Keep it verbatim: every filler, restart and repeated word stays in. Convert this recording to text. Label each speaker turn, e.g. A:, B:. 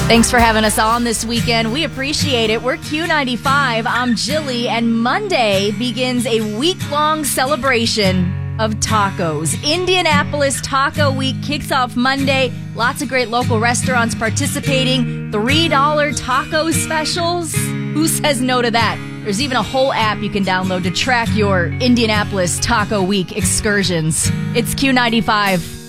A: Thanks for having us on this weekend. We appreciate it. We're Q ninety-five. I'm Jilly, and Monday begins a week-long celebration of tacos. Indianapolis Taco Week kicks off Monday. Lots of great local restaurants participating. three dollar taco specials. Who says no to that? There's even a whole app you can download to track your Indianapolis Taco Week excursions. It's Q ninety-five.